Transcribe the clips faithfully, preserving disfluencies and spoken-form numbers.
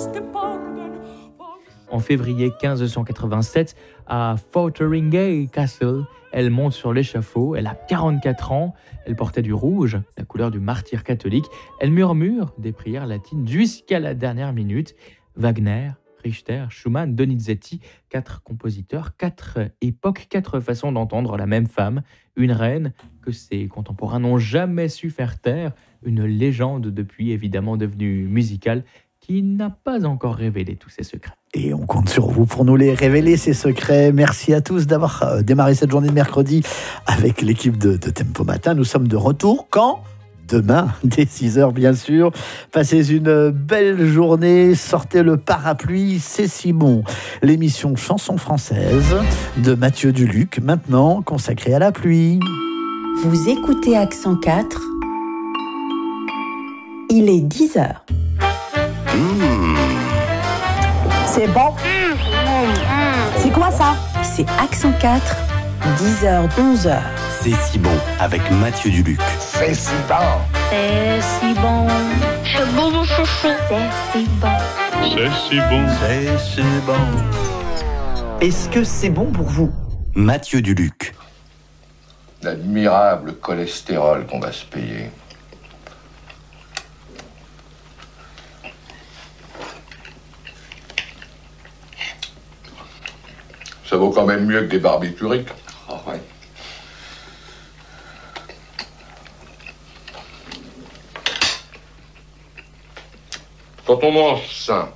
En février quinze cent quatre-vingt-sept, à Fotheringhay Castle, elle monte sur l'échafaud, elle a quarante-quatre ans, elle portait du rouge, la couleur du martyr catholique, elle murmure des prières latines jusqu'à la dernière minute. Wagner, Richter, Schumann, Donizetti, quatre compositeurs, quatre époques, quatre façons d'entendre la même femme, une reine que ses contemporains n'ont jamais su faire taire, une légende depuis évidemment devenue musicale, qui n'a pas encore révélé tous ses secrets. Et on compte sur vous pour nous les révéler, ces secrets. Merci à tous d'avoir démarré cette journée de mercredi avec l'équipe de, de Tempo Matin. Nous sommes de retour quand ? Demain, dès six heures bien sûr. Passez une belle journée, sortez le parapluie, c'est si bon. L'émission Chanson française de Mathieu Duluc, maintenant consacrée à la pluie. Vous écoutez Accent quatre, il est dix heures. Mmh. C'est bon. C'est quoi ça ? C'est Accent quatre, dix heures, onze heures. C'est si bon avec Mathieu Duluc. C'est si bon. C'est si bon. C'est délicieux. C'est si bon. C'est si bon. C'est si bon. Est-ce que c'est bon pour vous ? Mathieu Duluc. L'admirable cholestérol qu'on va se payer. Ça vaut quand même mieux que des barbituriques. Oh ouais. Quand on mange sain,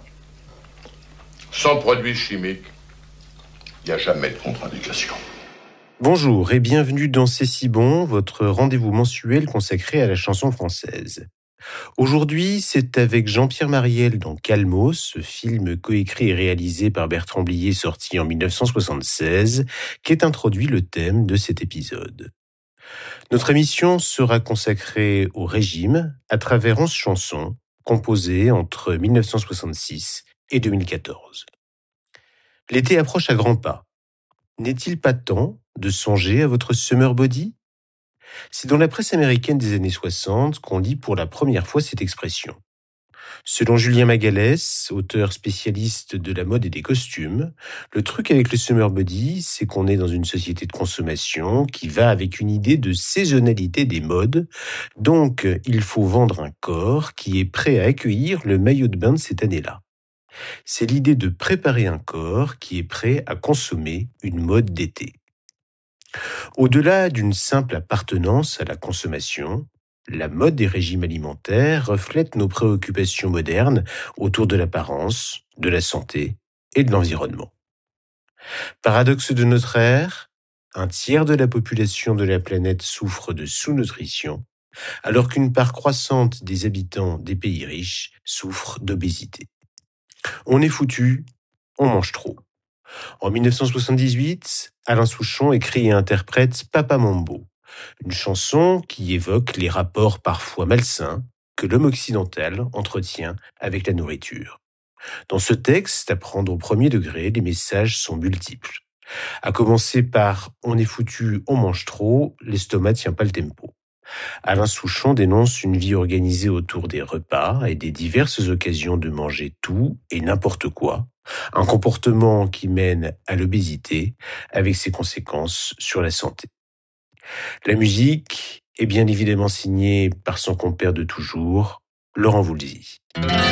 sans produits chimiques, il n'y a jamais de contre-indication. Bonjour et bienvenue dans C'est si bon, votre rendez-vous mensuel consacré à la chanson française. Aujourd'hui, c'est avec Jean-Pierre Marielle dans Calmos, ce film coécrit et réalisé par Bertrand Blier sorti en dix-neuf cent soixante-seize, qu'est introduit le thème de cet épisode. Notre émission sera consacrée au régime à travers onze chansons composées entre dix-neuf cent soixante-six et deux mille quatorze. L'été approche à grands pas. N'est-il pas temps de songer à votre summer body ? C'est dans la presse américaine des années soixante qu'on lit pour la première fois cette expression. Selon Julien Magalès, auteur spécialiste de la mode et des costumes, le truc avec le summer body, c'est qu'on est dans une société de consommation qui va avec une idée de saisonnalité des modes. Donc, il faut vendre un corps qui est prêt à accueillir le maillot de bain de cette année-là. C'est l'idée de préparer un corps qui est prêt à consommer une mode d'été. Au-delà d'une simple appartenance à la consommation, la mode des régimes alimentaires reflète nos préoccupations modernes autour de l'apparence, de la santé et de l'environnement. Paradoxe de notre ère, un tiers de la population de la planète souffre de sous-nutrition, alors qu'une part croissante des habitants des pays riches souffre d'obésité. On est foutu, on mange trop. En dix-neuf cent soixante-dix-huit, Alain Souchon écrit et interprète Papa Mambo, une chanson qui évoque les rapports parfois malsains que l'homme occidental entretient avec la nourriture. Dans ce texte, à prendre au premier degré, les messages sont multiples. À commencer par « on est foutu, on mange trop », l'estomac tient pas le tempo. Alain Souchon dénonce une vie organisée autour des repas et des diverses occasions de manger tout et n'importe quoi, un comportement qui mène à l'obésité avec ses conséquences sur la santé. La musique est bien évidemment signée par son compère de toujours, Laurent Voulzy.